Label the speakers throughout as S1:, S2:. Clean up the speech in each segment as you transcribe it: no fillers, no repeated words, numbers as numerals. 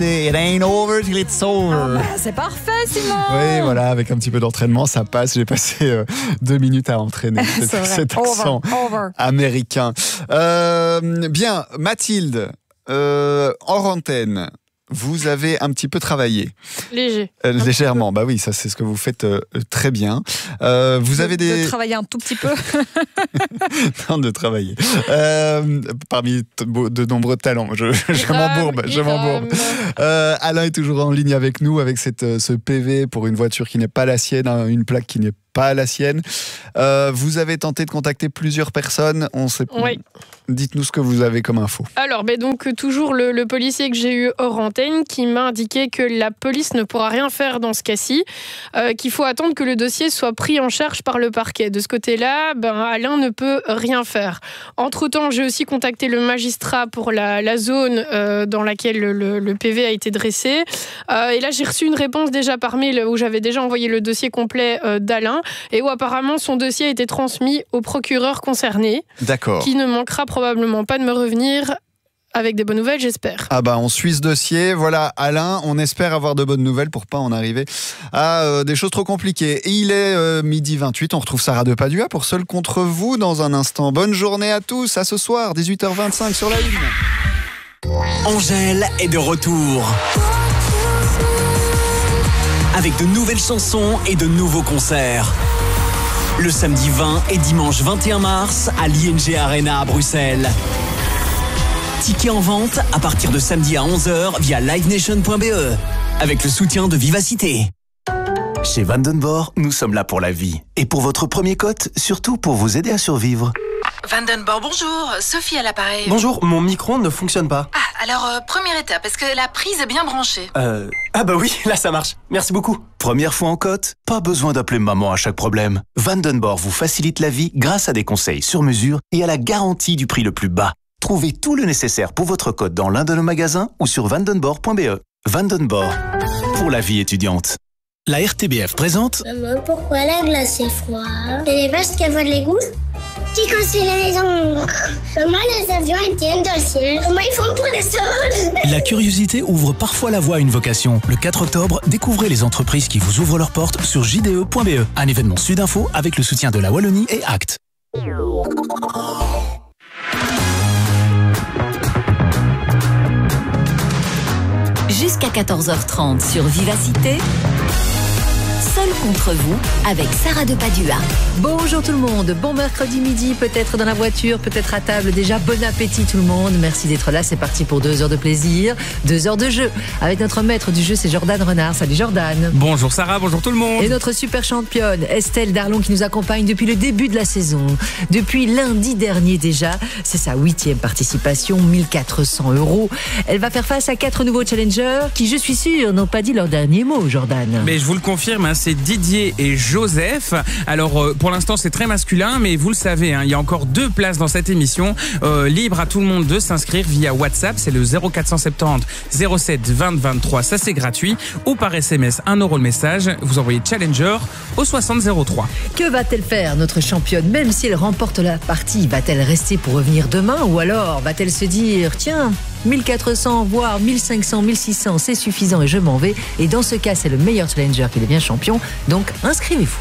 S1: It ain't over till it's over.
S2: Oh bah, c'est parfait, Simon.
S1: Oui, voilà, avec un petit peu d'entraînement, ça passe. J'ai passé 2 minutes à entraîner cet accent américain. Bien, Mathilde, hors antenne, vous avez un petit peu travaillé. Légèrement, bah oui, ça c'est ce que vous faites très bien. Vous avez
S2: de travailler un tout petit peu.
S1: Non, de travailler. Parmi de nombreux talents, je m'embourbe. Alain est toujours en ligne avec nous, avec ce PV pour une voiture qui n'est pas la sienne, une plaque qui n'est pas la sienne. Vous avez tenté de contacter plusieurs personnes.
S3: Oui.
S1: Dites-nous ce que vous avez comme info.
S3: Alors, donc toujours le policier que j'ai eu hors antenne qui m'a indiqué que la police ne pourra rien faire dans ce cas-ci, qu'il faut attendre que le dossier soit pris en charge par le parquet. De ce côté-là, Alain ne peut rien faire. Entre-temps, j'ai aussi contacté le magistrat pour la zone dans laquelle le PV a été dressé. Et là, j'ai reçu une réponse déjà par mail où j'avais déjà envoyé le dossier complet d'Alain et où apparemment son dossier a été transmis au procureur concerné.
S1: D'accord.
S3: Qui ne manquera probablement pas de me revenir avec des bonnes nouvelles, j'espère.
S1: On suit ce dossier. Voilà, Alain, on espère avoir de bonnes nouvelles pour pas en arriver à des choses trop compliquées. Et il est 12h28, on retrouve Sarah de Padua pour Seul contre vous dans un instant. Bonne journée à tous, à ce soir, 18h25 sur la Une.
S4: Angèle est de retour. Avec de nouvelles chansons et de nouveaux concerts. Le samedi 20 et dimanche 21 mars à l'ING Arena à Bruxelles. Tickets en vente à partir de samedi à 11h via livenation.be avec le soutien de Vivacité.
S5: Chez Vandenborg, nous sommes là pour la vie. Et pour votre premier cote, surtout pour vous aider à survivre.
S6: Vandenborg, bonjour. Sophie à l'appareil.
S7: Bonjour, mon micro ne fonctionne pas.
S6: Alors, première étape, est-ce que la prise est bien branchée?
S7: Bah oui, là ça marche. Merci beaucoup.
S5: Première fois en cote, pas besoin d'appeler maman à chaque problème. Vandenborg vous facilite la vie grâce à des conseils sur mesure et à la garantie du prix le plus bas. Trouvez tout le nécessaire pour votre cote dans l'un de nos magasins ou sur vandenborg.be. Vandenborg, pour la vie étudiante. La RTBF présente...
S8: Maman, pourquoi la glace est froide? Et les vaches qui volent les gouttes? Qui construit les maisons? Comment les avions tiennent dans le ciel? Comment ils font pour les sols?
S5: La curiosité ouvre parfois la voie à une vocation. Le 4 octobre, découvrez les entreprises qui vous ouvrent leurs portes sur jde.be. Un événement Sudinfo avec le soutien de la Wallonie et Act.
S9: Jusqu'à 14h30 sur Vivacité. Seul contre vous avec Sarah de Padua.
S2: Bonjour tout le monde, bon mercredi midi, peut-être dans la voiture, peut-être à table déjà. Bon appétit tout le monde, merci d'être là, c'est parti pour 2 heures de plaisir, 2 heures de jeu. Avec notre maître du jeu, c'est Jordan Renard. Salut Jordan.
S10: Bonjour Sarah, bonjour tout le monde.
S2: Et notre super championne, Estelle Darlon, qui nous accompagne depuis le début de la saison. Depuis lundi dernier déjà, c'est sa 8e participation, 1 400 €. Elle va faire face à 4 nouveaux challengers qui, je suis sûre, n'ont pas dit leur dernier mot, Jordan.
S10: Mais je vous le confirme, c'est Didier et Joseph. Alors pour l'instant c'est très masculin, mais vous le savez, il y a encore 2 places dans cette émission. Libre à tout le monde de s'inscrire via WhatsApp, c'est le 0470 07 20 23, ça c'est gratuit. Ou par SMS, 1 € le message, vous envoyez Challenger au 60 03.
S2: Que va-t-elle faire, notre championne? Même si elle remporte la partie, va-t-elle rester pour revenir demain? Ou alors va-t-elle se dire, tiens, 1400, voire 1500, 1600, c'est suffisant et je m'en vais. Et dans ce cas, c'est le meilleur challenger qui devient champion. Donc, inscrivez-vous.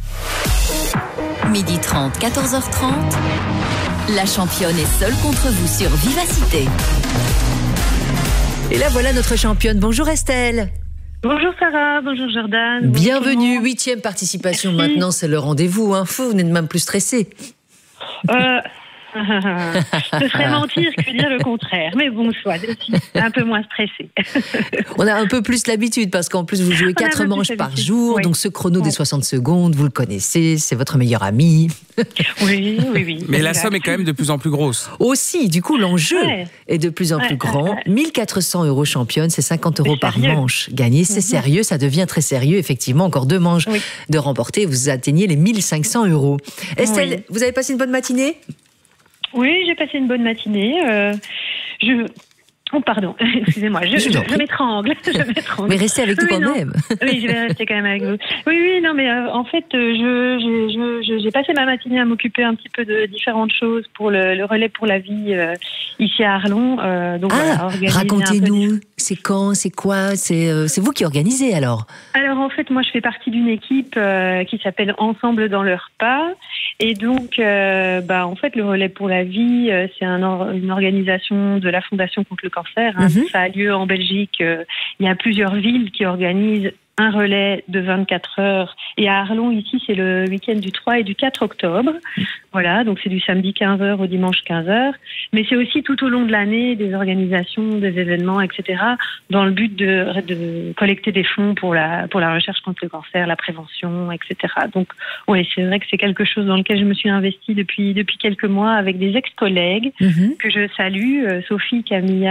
S9: 12h30, 14h30. La championne est seule contre vous sur Vivacité.
S2: Et là, voilà notre championne. Bonjour Estelle.
S11: Bonjour Sarah, bonjour Jordan.
S2: Bienvenue, 8e participation. Merci. Maintenant, c'est le rendez-vous. Vous n'êtes même plus stressé.
S11: Ce serait mentir que dire le contraire. Mais bon, soit, je suis un peu moins stressée.
S2: On a un peu plus l'habitude parce qu'en plus, vous jouez 4 manches par jour. Oui. Donc ce chrono des 60 secondes, vous le connaissez, c'est votre meilleur ami.
S11: Oui.
S10: Mais la somme est quand même de plus en plus grosse.
S2: Aussi, du coup, l'enjeu est de plus en plus grand. 1 400 € championne, c'est 50 € par manche gagnée. C'est sérieux, ça devient très sérieux. Effectivement, encore 2 manches de remporter, vous atteignez les 1 500 €. Estelle, vous avez passé une bonne matinée ?
S11: Oui, j'ai passé une bonne matinée. Oh, pardon, excusez-moi, je m'étrangle.
S2: Mais restez avec nous quand même.
S11: Oui, je vais rester quand même avec vous. Oui, non, mais en fait, j'ai passé ma matinée à m'occuper un petit peu de différentes choses pour le relais pour la vie ici à Arlon. Donc,
S2: racontez-nous, c'est quand, c'est quoi, c'est vous qui organisez alors?
S11: Alors en fait, moi je fais partie d'une équipe qui s'appelle Ensemble dans le repas. Et donc, en fait, le relais pour la vie, c'est une organisation de la Fondation contre le cancer. Ça a lieu en Belgique. Il y a plusieurs villes qui organisent un relais de 24 heures. Et à Arlon, ici, c'est le week-end du 3 et du 4 octobre. Voilà, donc c'est du samedi 15h au dimanche 15h. Mais c'est aussi tout au long de l'année des organisations, des événements, etc., dans le but de collecter des fonds pour la recherche contre le cancer, la prévention, etc. Donc, oui, c'est vrai que c'est quelque chose dans lequel je me suis investie depuis quelques mois avec des ex-collègues que je salue, Sophie, Camilla,